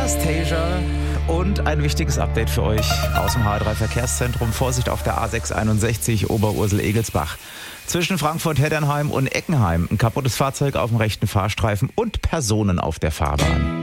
Anastasia und ein wichtiges Update für euch aus dem HR3 Verkehrszentrum. Vorsicht auf der A661 Oberursel-Egelsbach. Zwischen Frankfurt-Heddernheim und Eckenheim ein kaputtes Fahrzeug auf dem rechten Fahrstreifen und Personen auf der Fahrbahn.